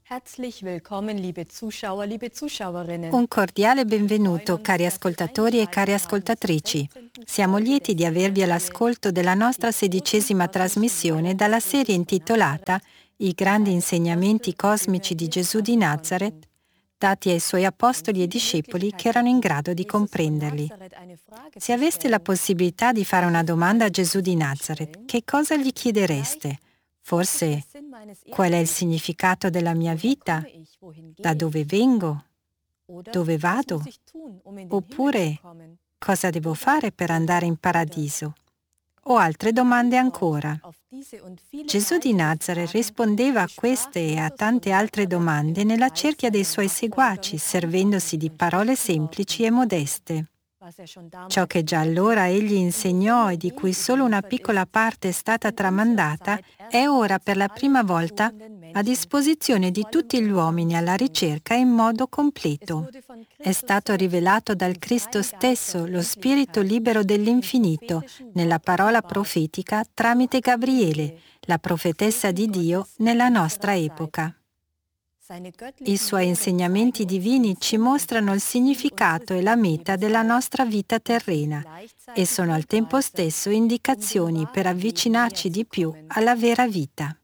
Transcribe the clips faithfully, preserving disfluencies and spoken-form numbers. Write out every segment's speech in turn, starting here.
Herzlich willkommen, liebe Zuschauer, liebe Zuschauerinnen. Un cordiale benvenuto, cari ascoltatori e cari ascoltatrici. Siamo lieti di avervi all'ascolto della nostra sedicesima trasmissione dalla serie intitolata I grandi insegnamenti cosmici di Gesù di Nazareth, dati ai suoi apostoli e discepoli che erano in grado di comprenderli. Se aveste la possibilità di fare una domanda a Gesù di Nazareth, che cosa gli chiedereste? Forse, qual è il significato della mia vita? Da dove vengo? Dove vado? Oppure, cosa devo fare per andare in paradiso? O altre domande ancora. Gesù di Nazareth rispondeva a queste e a tante altre domande nella cerchia dei suoi seguaci, servendosi di parole semplici e modeste. Ciò che già allora egli insegnò e di cui solo una piccola parte è stata tramandata è ora per la prima volta a disposizione di tutti gli uomini alla ricerca in modo completo. È stato rivelato dal Cristo stesso, lo Spirito libero dell'infinito, nella parola profetica tramite Gabriele, la profetessa di Dio nella nostra epoca. I suoi insegnamenti divini ci mostrano il significato e la meta della nostra vita terrena e sono al tempo stesso indicazioni per avvicinarci di più alla vera vita.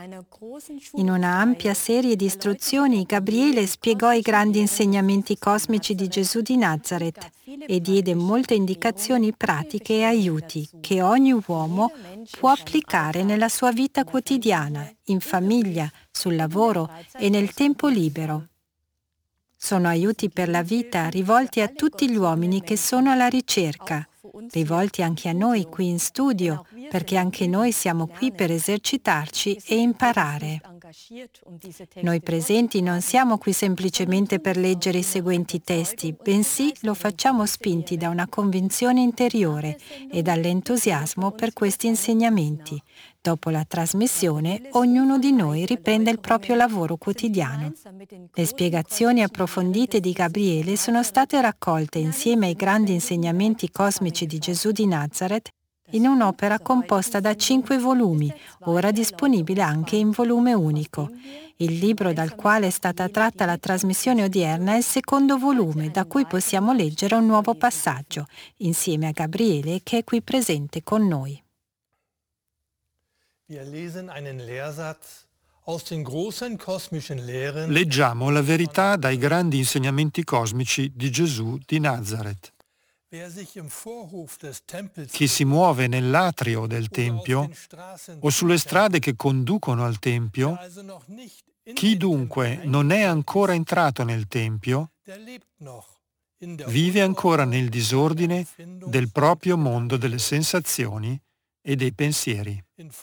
In una ampia serie di istruzioni, Gabriele spiegò i grandi insegnamenti cosmici di Gesù di Nazareth e diede molte indicazioni pratiche e aiuti che ogni uomo può applicare nella sua vita quotidiana, in famiglia, sul lavoro e nel tempo libero. Sono aiuti per la vita rivolti a tutti gli uomini che sono alla ricerca, rivolti anche a noi qui in studio, perché anche noi siamo qui per esercitarci e imparare. Noi presenti non siamo qui semplicemente per leggere i seguenti testi, bensì lo facciamo spinti da una convinzione interiore e dall'entusiasmo per questi insegnamenti. Dopo la trasmissione, ognuno di noi riprende il proprio lavoro quotidiano. Le spiegazioni approfondite di Gabriele sono state raccolte insieme ai grandi insegnamenti cosmici di Gesù di Nazareth in un'opera composta da cinque volumi, ora disponibile anche in volume unico. Il libro dal quale è stata tratta la trasmissione odierna è il secondo volume, da cui possiamo leggere un nuovo passaggio, insieme a Gabriele che è qui presente con noi. Leggiamo la verità dai grandi insegnamenti cosmici di Gesù di Nazareth. Chi si muove nell'atrio del Tempio o sulle strade che conducono al Tempio, chi dunque non è ancora entrato nel Tempio, vive ancora nel disordine del proprio mondo delle sensazioni e dei pensieri.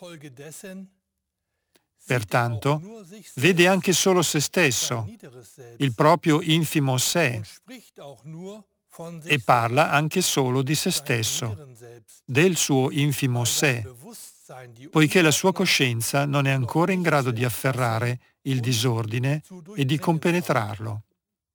Pertanto, vede anche solo se stesso, il proprio infimo sé, e parla anche solo di se stesso, del suo infimo sé, poiché la sua coscienza non è ancora in grado di afferrare il disordine e di compenetrarlo.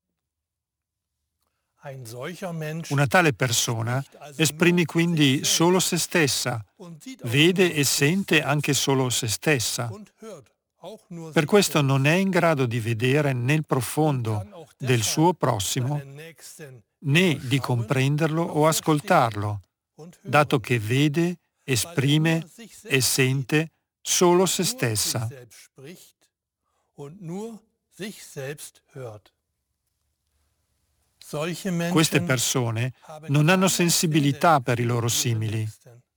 Una tale persona esprime quindi solo se stessa, vede e sente anche solo se stessa. Per questo non è in grado di vedere nel profondo del suo prossimo, né di comprenderlo o ascoltarlo, dato che vede, esprime e sente solo se stessa. Queste persone non hanno sensibilità per i loro simili.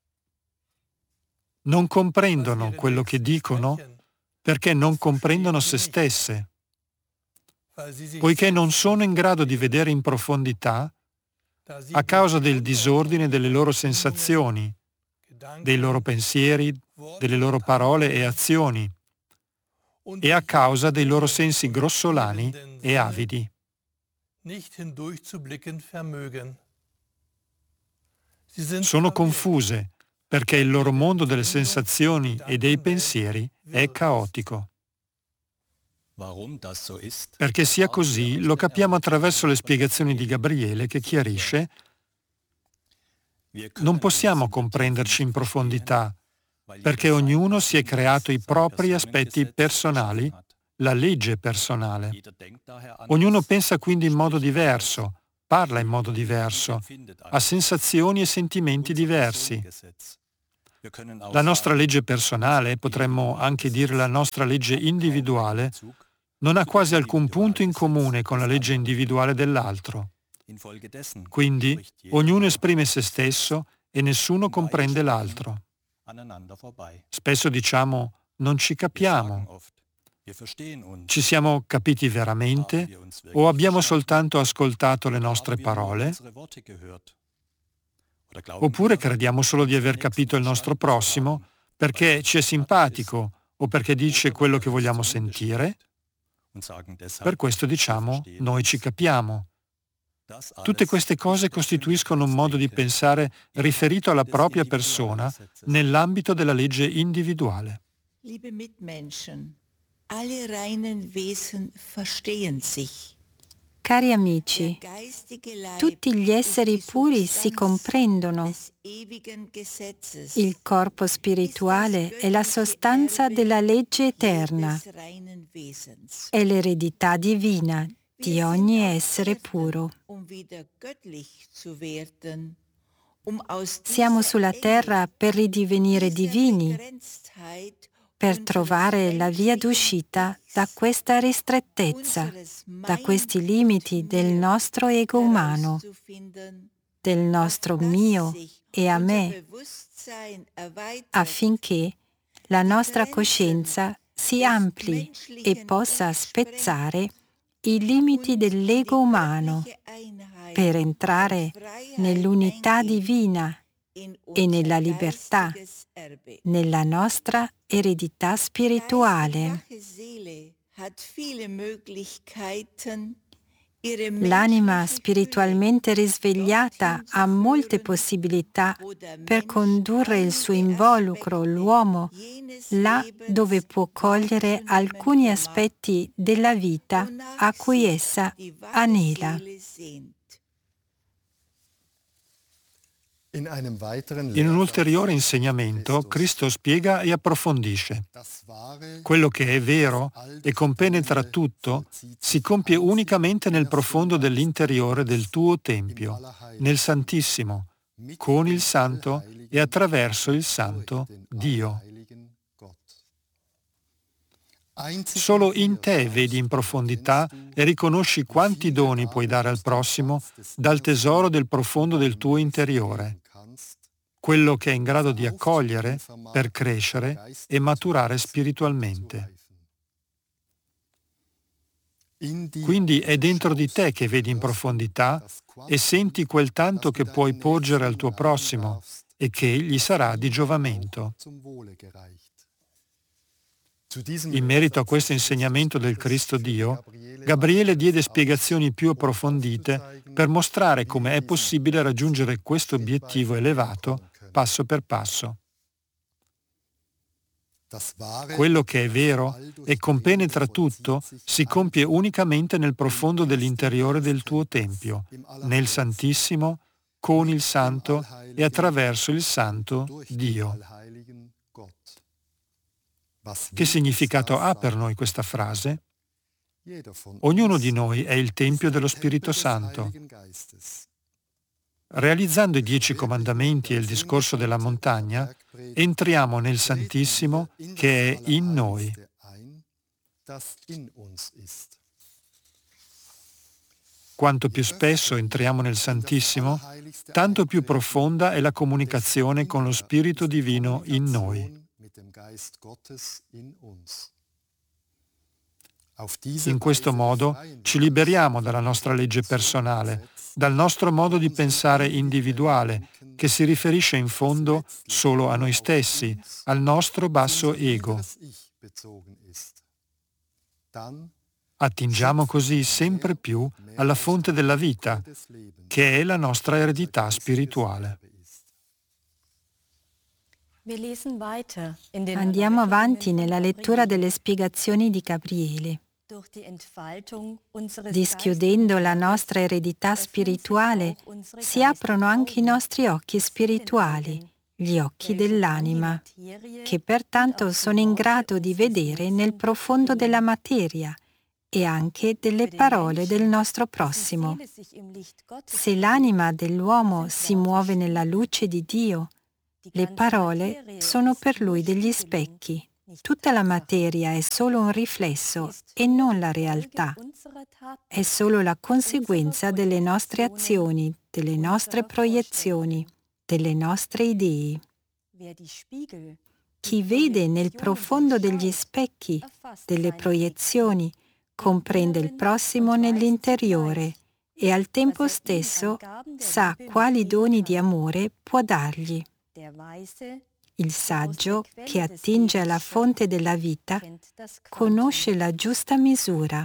Non comprendono quello che dicono perché non comprendono se stesse. Poiché non sono in grado di vedere in profondità, a causa del disordine delle loro sensazioni, dei loro pensieri, delle loro parole e azioni, e a causa dei loro sensi grossolani e avidi. Sono confuse perché il loro mondo delle sensazioni e dei pensieri è caotico. Perché sia così lo capiamo attraverso le spiegazioni di Gabriele che chiarisce: non possiamo comprenderci in profondità, perché ognuno si è creato i propri aspetti personali, la legge personale. Ognuno pensa quindi in modo diverso, parla in modo diverso, ha sensazioni e sentimenti diversi. La nostra legge personale, potremmo anche dire la nostra legge individuale, non ha quasi alcun punto in comune con la legge individuale dell'altro. Quindi ognuno esprime se stesso e nessuno comprende l'altro. Spesso diciamo non ci capiamo. Ci siamo capiti veramente o abbiamo soltanto ascoltato le nostre parole? Oppure crediamo solo di aver capito il nostro prossimo perché ci è simpatico o perché dice quello che vogliamo sentire? Per questo diciamo noi ci capiamo. Tutte queste cose costituiscono un modo di pensare riferito alla propria persona nell'ambito della legge individuale. Liebe Mitmenschen, alle reinen Wesen verstehen sich. Cari amici, tutti gli esseri puri si comprendono. Il corpo spirituale è la sostanza della legge eterna, è l'eredità divina di ogni essere puro. Siamo sulla terra per ridivenire divini, per trovare la via d'uscita da questa ristrettezza, da questi limiti del nostro ego umano, del nostro mio e a me, affinché la nostra coscienza si ampli e possa spezzare i limiti dell'ego umano per entrare nell'unità divina e nella libertà, nella nostra eredità spirituale. L'anima spiritualmente risvegliata ha molte possibilità per condurre il suo involucro, l'uomo, là dove può cogliere alcuni aspetti della vita a cui essa anela. In un ulteriore insegnamento, Cristo spiega e approfondisce. Quello che è vero e compenetra tutto si compie unicamente nel profondo dell'interiore del tuo Tempio, nel Santissimo, con il Santo e attraverso il Santo Dio. Solo in te vedi in profondità e riconosci quanti doni puoi dare al prossimo dal tesoro del profondo del tuo interiore, quello che è in grado di accogliere per crescere e maturare spiritualmente. Quindi è dentro di te che vedi in profondità e senti quel tanto che puoi porgere al tuo prossimo e che gli sarà di giovamento. In merito a questo insegnamento del Cristo Dio, Gabriele diede spiegazioni più approfondite per mostrare come è possibile raggiungere questo obiettivo elevato passo per passo. Quello che è vero e compenetra tutto si compie unicamente nel profondo dell'interiore del tuo Tempio, nel Santissimo, con il Santo e attraverso il Santo Dio. Che significato ha per noi questa frase? Ognuno di noi è il Tempio dello Spirito Santo. Realizzando i dieci comandamenti e il discorso della montagna, entriamo nel Santissimo che è in noi. Quanto più spesso entriamo nel Santissimo, tanto più profonda è la comunicazione con lo Spirito Divino in noi. In questo modo ci liberiamo dalla nostra legge personale, dal nostro modo di pensare individuale, che si riferisce in fondo solo a noi stessi, al nostro basso ego. Attingiamo così sempre più alla fonte della vita, che è la nostra eredità spirituale. Andiamo avanti nella lettura delle spiegazioni di Gabriele. Dischiudendo la nostra eredità spirituale, si aprono anche i nostri occhi spirituali gli occhi dell'anima, che pertanto sono in grado di vedere nel profondo della materia e anche delle parole del nostro prossimo. Se l'anima dell'uomo si muove nella luce di Dio, le parole sono per lui degli specchi. Tutta la materia è solo un riflesso e non la realtà. È solo la conseguenza delle nostre azioni, delle nostre proiezioni, delle nostre idee. Chi vede nel profondo degli specchi, delle proiezioni, comprende il prossimo nell'interiore e al tempo stesso sa quali doni di amore può dargli. Il saggio, che attinge alla fonte della vita, conosce la giusta misura,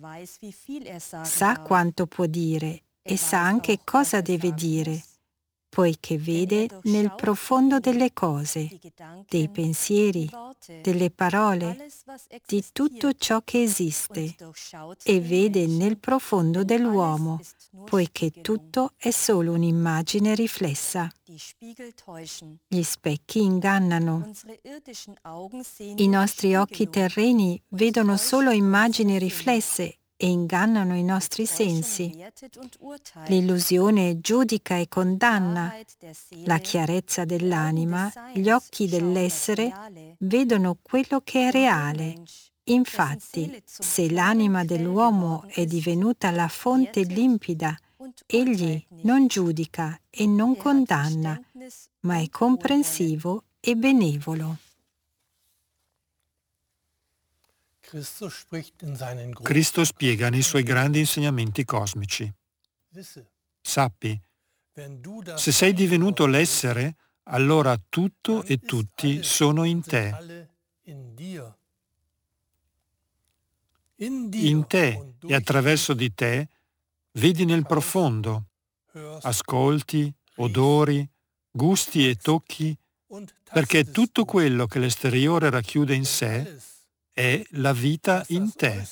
sa quanto può dire e sa anche cosa deve dire, poiché vede nel profondo delle cose, dei pensieri, delle parole, di tutto ciò che esiste, e vede nel profondo dell'uomo, poiché tutto è solo un'immagine riflessa. Gli specchi ingannano. I nostri occhi terreni vedono solo immagini riflesse e ingannano i nostri sensi. L'illusione giudica e condanna. La chiarezza dell'anima, gli occhi dell'essere, vedono quello che è reale. Infatti, se l'anima dell'uomo è divenuta la fonte limpida, egli non giudica e non condanna, ma è comprensivo e benevolo. Cristo spiega nei suoi grandi insegnamenti cosmici. Sappi, se sei divenuto l'essere, allora tutto e tutti sono in te. In te e attraverso di te vedi nel profondo, ascolti, odori, gusti e tocchi, perché tutto quello che l'esteriore racchiude in sé è la vita in te.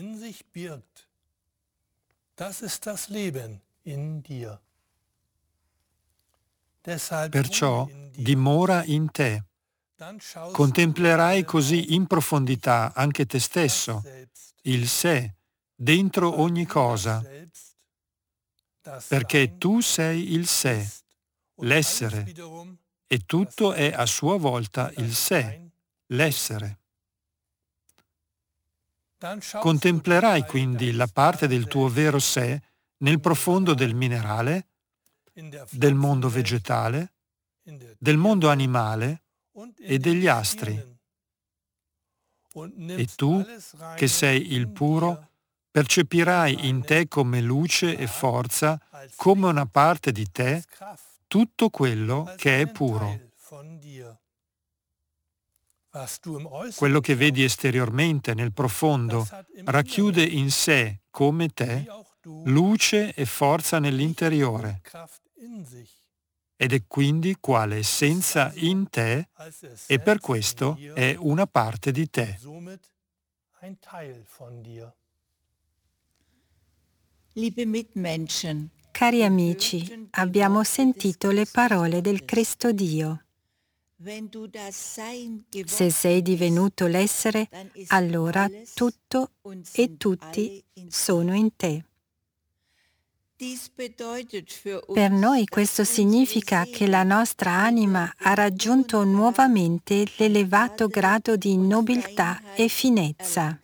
Perciò dimora in te. Contemplerai così in profondità anche te stesso, il sé, dentro ogni cosa, perché tu sei il sé, l'essere, e tutto è a sua volta il sé, l'essere. Contemplerai quindi la parte del tuo vero sé nel profondo del minerale, del mondo vegetale, del mondo animale e degli astri. E tu, che sei il puro, percepirai in te come luce e forza, come una parte di te, tutto quello che è puro. Quello che vedi esteriormente nel profondo racchiude in sé, come te, luce e forza nell'interiore, ed è quindi quale essenza in te e per questo è una parte di te. Cari amici, abbiamo sentito le parole del Cristo Dio. Se sei divenuto l'essere, allora tutto e tutti sono in te. Per noi questo significa che la nostra anima ha raggiunto nuovamente l'elevato grado di nobiltà e finezza.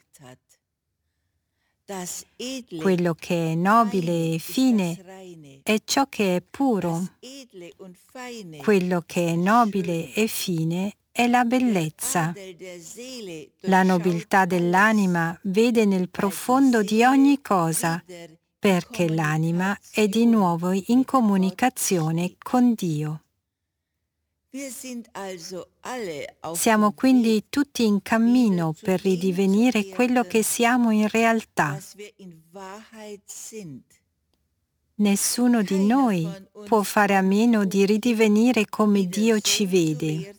Quello che è nobile e fine è ciò che è puro. Quello che è nobile e fine è la bellezza. La nobiltà dell'anima vede nel profondo di ogni cosa, perché l'anima è di nuovo in comunicazione con Dio. Siamo quindi tutti in cammino per ridivenire quello che siamo in realtà. Nessuno di noi può fare a meno di ridivenire come Dio ci vede.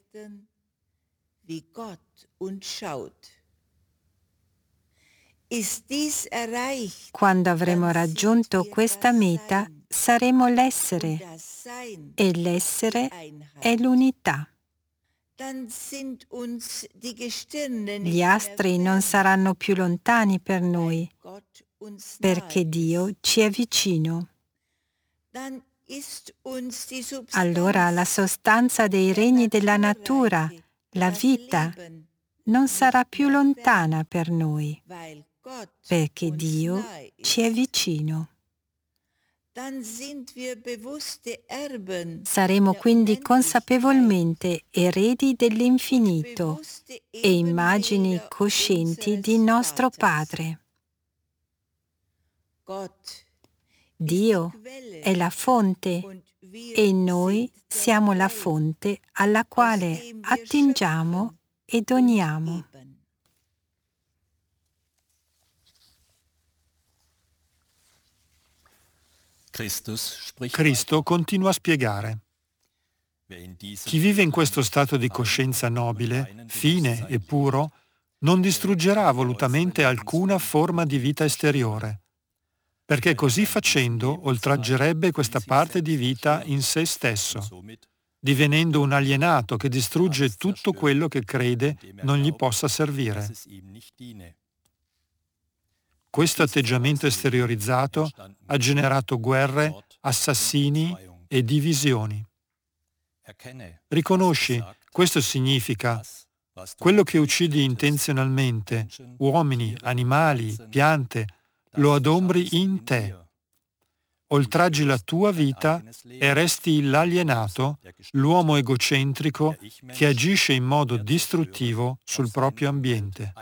Quando avremo raggiunto questa meta, saremo l'essere e l'essere è l'unità. Gli astri non saranno più lontani per noi, perché Dio ci è vicino. Allora la sostanza dei regni della natura, la vita, non sarà più lontana per noi, perché Dio ci è vicino. Saremo quindi consapevolmente eredi dell'infinito e immagini coscienti di nostro Padre. Dio è la fonte e noi siamo la fonte alla quale attingiamo e doniamo. Cristo continua a spiegare: chi vive in questo stato di coscienza nobile, fine e puro, non distruggerà volutamente alcuna forma di vita esteriore, perché così facendo oltraggerebbe questa parte di vita in se stesso, divenendo un alienato che distrugge tutto quello che crede non gli possa servire. Questo atteggiamento esteriorizzato ha generato guerre, assassini e divisioni. Riconosci, questo significa: quello che uccidi intenzionalmente, uomini, animali, piante, lo adombri in te. Oltraggi la tua vita e resti l'alienato, l'uomo egocentrico che agisce in modo distruttivo sul proprio ambiente.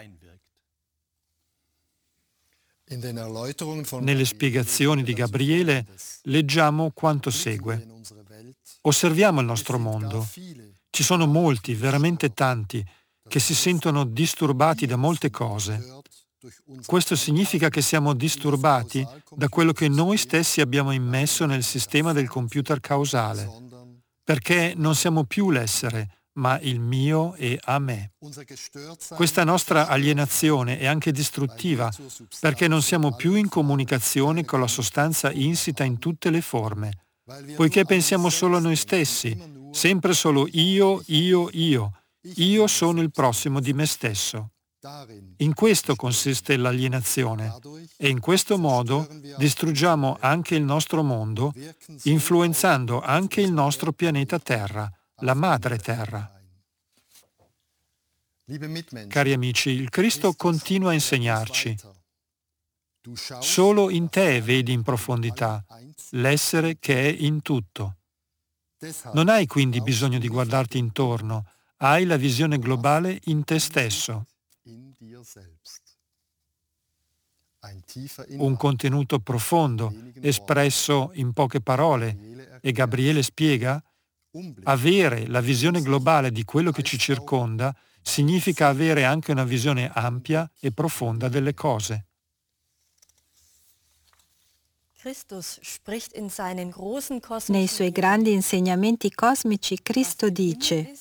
Nelle spiegazioni di Gabriele leggiamo quanto segue. Osserviamo il nostro mondo. Ci sono molti, veramente tanti, che si sentono disturbati da molte cose. Questo significa che siamo disturbati da quello che noi stessi abbiamo immesso nel sistema del computer causale, perché non siamo più l'essere, ma il mio e a me. Questa nostra alienazione è anche distruttiva, perché non siamo più in comunicazione con la sostanza insita in tutte le forme, poiché pensiamo solo a noi stessi, sempre solo io, io, io. Io sono il prossimo di me stesso. In questo consiste l'alienazione e in questo modo distruggiamo anche il nostro mondo, influenzando anche il nostro pianeta Terra, la madre Terra. Cari amici, il Cristo continua a insegnarci. Solo in te vedi in profondità l'essere che è in tutto. Non hai quindi bisogno di guardarti intorno, hai la visione globale in te stesso. Un contenuto profondo, espresso in poche parole, e Gabriele spiega: avere la visione globale di quello che ci circonda significa avere anche una visione ampia e profonda delle cose. Nei suoi grandi insegnamenti cosmici, Cristo dice: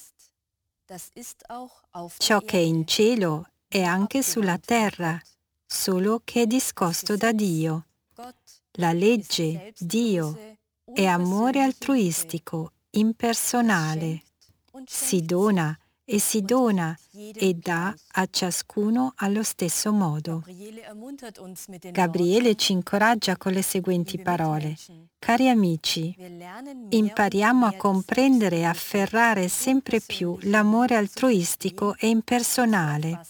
ciò che è in cielo è anche sulla terra, solo che è discosto da Dio. La legge, Dio, è amore altruistico, impersonale. Si dona e si dona e dà a ciascuno allo stesso modo. Gabriele ci incoraggia con le seguenti parole: cari amici, impariamo a comprendere e afferrare sempre più l'amore altruistico e impersonale.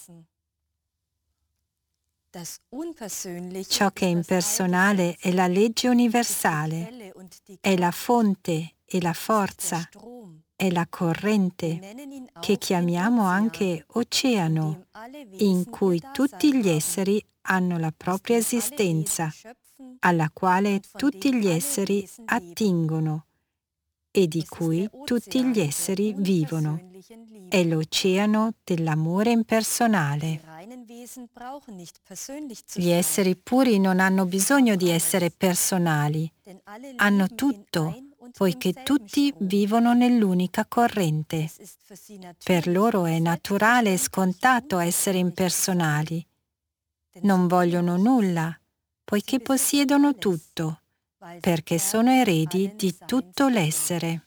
Ciò che è impersonale è la legge universale, è la fonte e la forza, è la corrente, che chiamiamo anche oceano, in cui tutti gli esseri hanno la propria esistenza, alla quale tutti gli esseri attingono e di cui tutti gli esseri vivono. È l'oceano dell'amore impersonale. Gli esseri puri non hanno bisogno di essere personali, hanno tutto, poiché tutti vivono nell'unica corrente. Per loro è naturale e scontato essere impersonali. Non vogliono nulla, poiché possiedono tutto. perché sono eredi di tutto l'essere.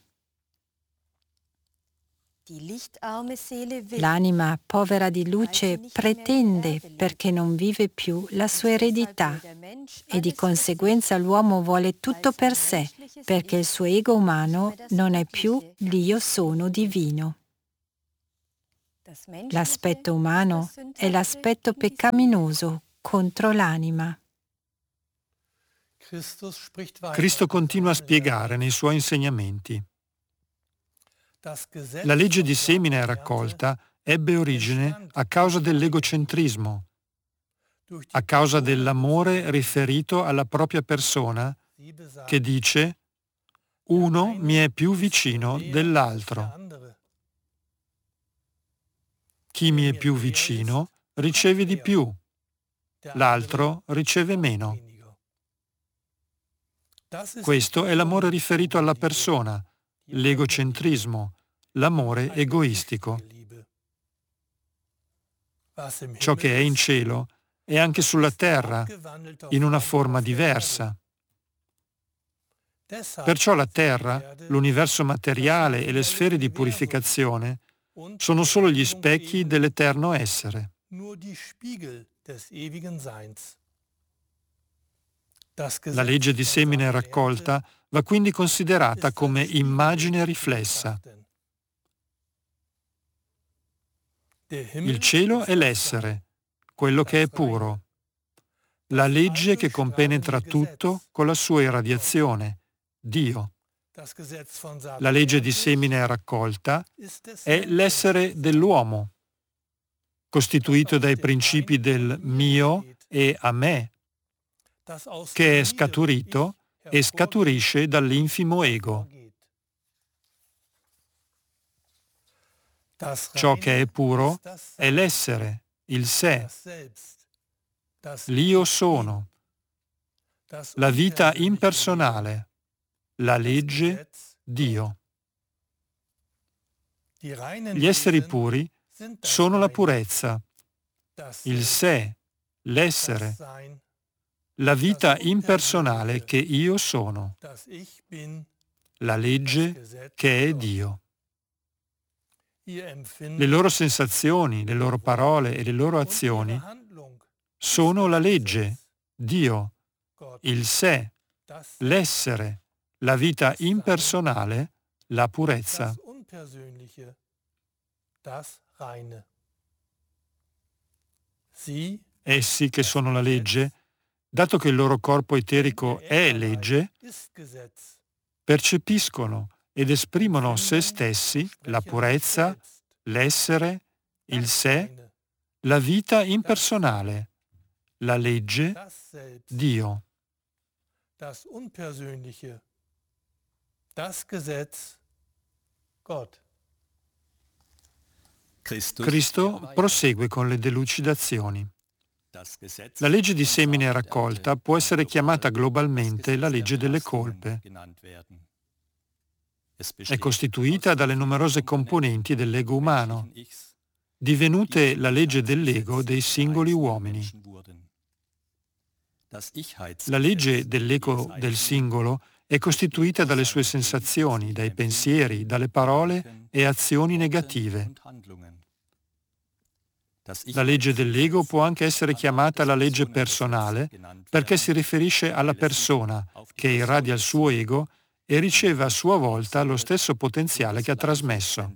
L'anima povera di luce pretende perché non vive più la sua eredità e di conseguenza l'uomo vuole tutto per sé perché il suo ego umano non è più l'io sono divino. L'aspetto umano è l'aspetto peccaminoso contro l'anima. Cristo continua a spiegare nei suoi insegnamenti. La legge di semina e raccolta ebbe origine a causa dell'egocentrismo, a causa dell'amore riferito alla propria persona che dice uno mi è più vicino dell'altro. Chi mi è più vicino riceve di più, l'altro riceve meno. Questo è l'amore riferito alla persona, l'egocentrismo, l'amore egoistico. Ciò che è in cielo è anche sulla terra, in una forma diversa. Perciò la terra, l'universo materiale e le sfere di purificazione sono solo gli specchi dell'eterno essere. La legge di semina e raccolta va quindi considerata come immagine riflessa. Il cielo è l'essere, quello che è puro. La legge che compenetra tutto con la sua irradiazione, Dio. La legge di semina e raccolta è l'essere dell'uomo, costituito dai principi del mio e a me, che è scaturito e scaturisce dall'infimo ego. Ciò che è puro è l'essere, il sé, l'io sono, la vita impersonale, la legge, Dio. Gli esseri puri sono la purezza, il sé, l'essere, la vita impersonale che io sono, la legge che è Dio. Le loro sensazioni, le loro parole e le loro azioni sono la legge, Dio, il sé, l'essere, la vita impersonale, la purezza. Essi, che sono la legge, dato che il loro corpo eterico è legge, percepiscono ed esprimono se stessi, la purezza, l'essere, il sé, la vita impersonale, la legge, Dio. Cristo prosegue con le delucidazioni. La legge di semina e raccolta può essere chiamata globalmente la legge delle colpe. È costituita dalle numerose componenti dell'ego umano, divenute la legge dell'ego dei singoli uomini. La legge dell'ego del singolo è costituita dalle sue sensazioni, dai pensieri, dalle parole e azioni negative. La legge dell'ego può anche essere chiamata la legge personale perché si riferisce alla persona che irradia il suo ego e riceve a sua volta lo stesso potenziale che ha trasmesso.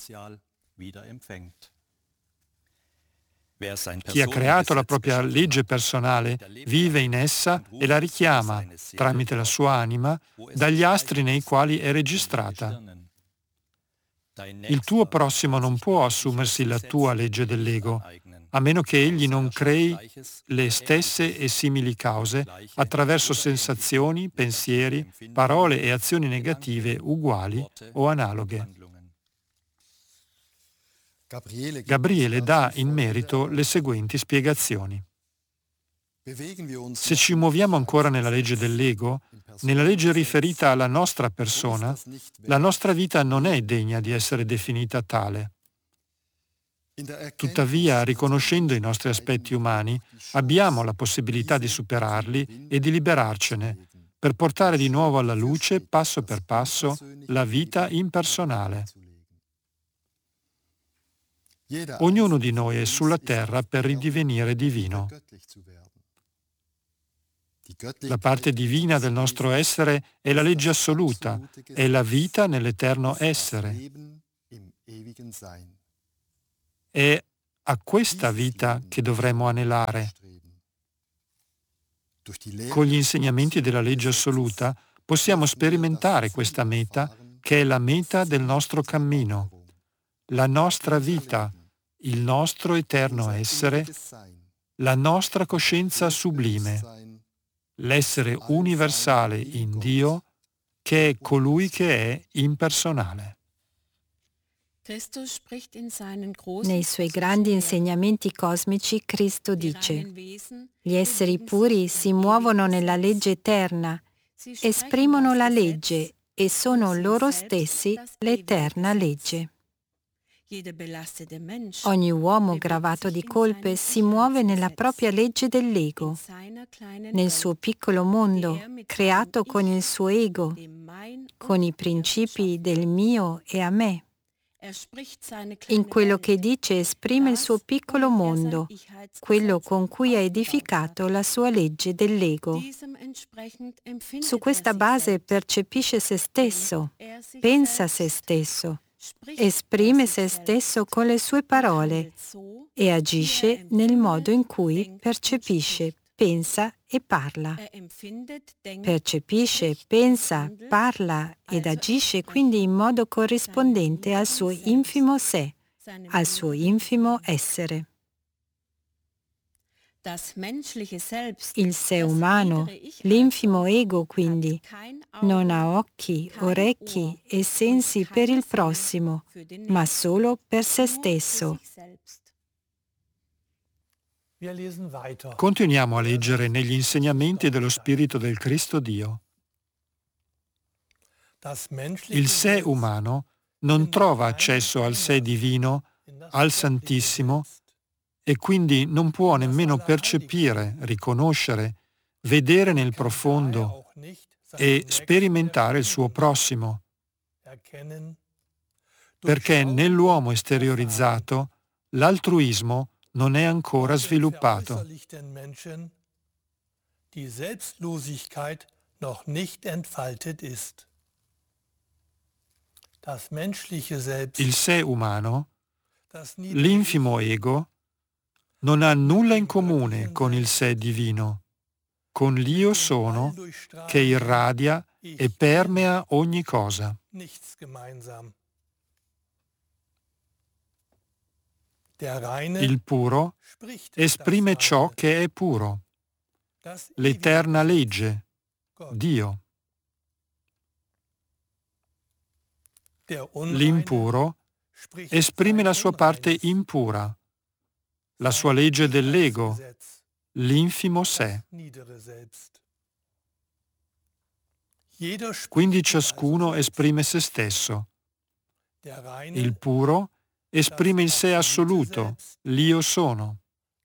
Chi ha creato la propria legge personale vive in essa e la richiama, tramite la sua anima, dagli astri nei quali è registrata. Il tuo prossimo non può assumersi la tua legge dell'ego, a meno che egli non crei le stesse e simili cause attraverso sensazioni, pensieri, parole e azioni negative uguali o analoghe. Gabriele dà in merito le seguenti spiegazioni. Se ci muoviamo ancora nella legge dell'ego, nella legge riferita alla nostra persona, la nostra vita non è degna di essere definita tale. Tuttavia, riconoscendo i nostri aspetti umani, abbiamo la possibilità di superarli e di liberarcene, per portare di nuovo alla luce, passo per passo, la vita impersonale. Ognuno di noi è sulla terra per ridivenire divino. La parte divina del nostro essere è la legge assoluta, è la vita nell'eterno essere. È a questa vita che dovremmo anelare. Con gli insegnamenti della legge assoluta possiamo sperimentare questa meta, che è la meta del nostro cammino, la nostra vita, il nostro eterno essere, la nostra coscienza sublime, l'essere universale in Dio, che è colui che è impersonale. Nei suoi grandi insegnamenti cosmici, Cristo dice: gli esseri puri si muovono nella legge eterna, esprimono la legge e sono loro stessi l'eterna legge. Ogni uomo gravato di colpe si muove nella propria legge dell'ego, nel suo piccolo mondo, creato con il suo ego, con i principi del mio e a me. In quello che dice esprime il suo piccolo mondo, quello con cui ha edificato la sua legge dell'ego. Su questa base percepisce se stesso, pensa se stesso, esprime se stesso con le sue parole e agisce nel modo in cui percepisce, pensa e parla. Percepisce, pensa, parla ed agisce quindi in modo corrispondente al suo infimo sé, al suo infimo essere. Il sé umano, l'infimo ego quindi, non ha occhi, orecchi e sensi per il prossimo, ma solo per se stesso. Continuiamo a leggere negli insegnamenti dello Spirito del Cristo Dio. Il sé umano non trova accesso al sé divino, al Santissimo, e quindi non può nemmeno percepire, riconoscere, vedere nel profondo e sperimentare il suo prossimo, perché nell'uomo esteriorizzato l'altruismo non è ancora sviluppato. Il sé umano, l'infimo ego, non ha nulla in comune con il sé divino, con l'Io sono che irradia e permea ogni cosa. Il puro esprime ciò che è puro, l'eterna legge, Dio. L'impuro esprime la sua parte impura, la sua legge dell'ego, l'infimo sé. Quindi ciascuno esprime se stesso. Il puro esprime il sé assoluto, l'Io sono.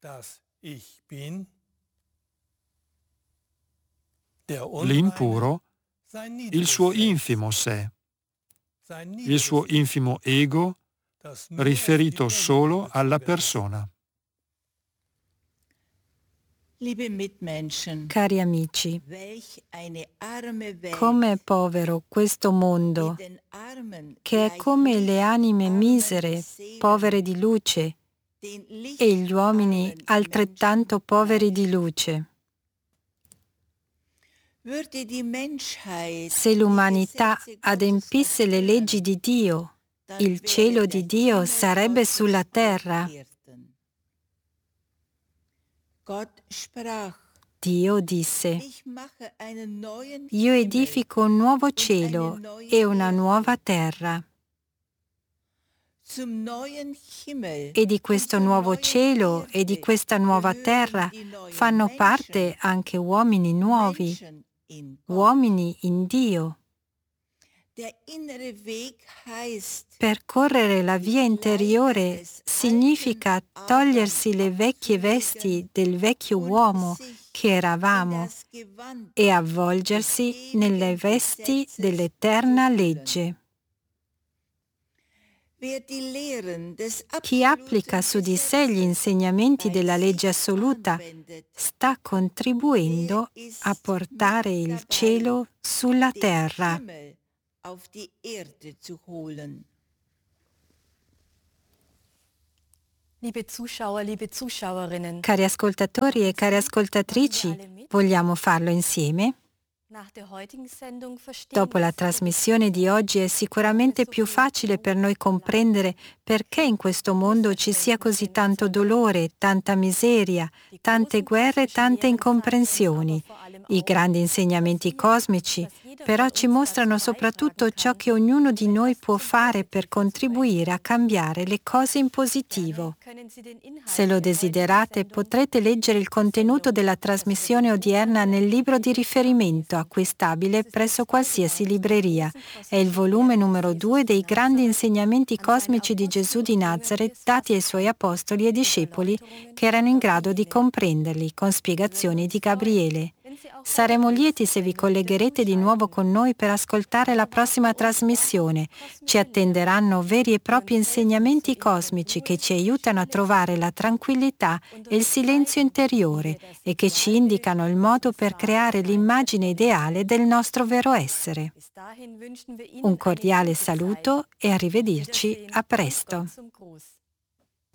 L'impuro, il suo infimo sé, il suo infimo ego, riferito solo alla persona. Cari amici, come è povero questo mondo, che è come le anime misere, povere di luce, e gli uomini altrettanto poveri di luce. Se l'umanità adempisse le leggi di Dio, il cielo di Dio sarebbe sulla terra. Dio disse: io edifico un nuovo cielo e una nuova terra. E di questo nuovo cielo e di questa nuova terra fanno parte anche uomini nuovi, uomini in Dio. Percorrere la via interiore significa togliersi le vecchie vesti del vecchio uomo che eravamo e avvolgersi nelle vesti dell'eterna legge. Chi applica su di sé gli insegnamenti della legge assoluta sta contribuendo a portare il cielo sulla terra. Liebe Zuschauer, liebe Zuschauerinnen, Cari ascoltatori e cari ascoltatrici, vogliamo farlo insieme? nach der heutigen Sendung verstehen Dopo la trasmissione di oggi è sicuramente più facile per noi comprendere perché in questo mondo ci sia così tanto dolore, tanta miseria, tante guerre e tante incomprensioni. I grandi insegnamenti cosmici però ci mostrano soprattutto ciò che ognuno di noi può fare per contribuire a cambiare le cose in positivo. Se lo desiderate, potrete leggere il contenuto della trasmissione odierna nel libro di riferimento acquistabile presso qualsiasi libreria. È il volume numero due dei grandi insegnamenti cosmici di Gesù di Nazaret dati ai suoi apostoli e discepoli che erano in grado di comprenderli, con spiegazioni di Gabriele. Saremo lieti se vi collegherete di nuovo con noi per ascoltare la prossima trasmissione. Ci attenderanno veri e propri insegnamenti cosmici che ci aiutano a trovare la tranquillità e il silenzio interiore e che ci indicano il modo per creare l'immagine ideale del nostro vero essere. Un cordiale saluto e arrivederci, a presto.